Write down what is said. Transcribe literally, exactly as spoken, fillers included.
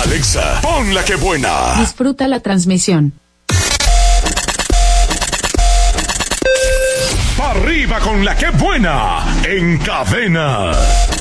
Alexa, pon la que buena. Disfruta la transmisión. Arriba con la que buena en Cadena